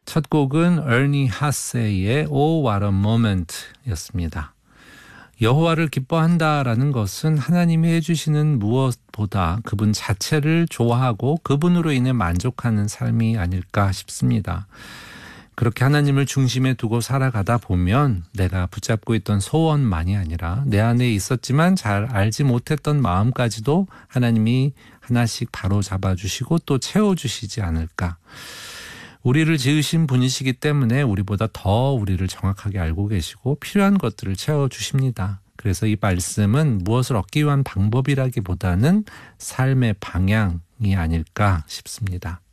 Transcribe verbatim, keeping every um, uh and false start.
첫 곡은 에르니 하세이의 Oh What a Moment 였습니다. 여호와를 기뻐한다라는 것은 하나님이 해주시는 무엇보다 그분 자체를 좋아하고 그분으로 인해 만족하는 삶이 아닐까 싶습니다. 그렇게 하나님을 중심에 두고 살아가다 보면 내가 붙잡고 있던 소원만이 아니라 내 안에 있었지만 잘 알지 못했던 마음까지도 하나님이 하나씩 바로 잡아주시고 또 채워주시지 않을까. 우리를 지으신 분이시기 때문에 우리보다 더 우리를 정확하게 알고 계시고 필요한 것들을 채워주십니다. 그래서 이 말씀은 무엇을 얻기 위한 방법이라기보다는 삶의 방향이 아닐까 싶습니다.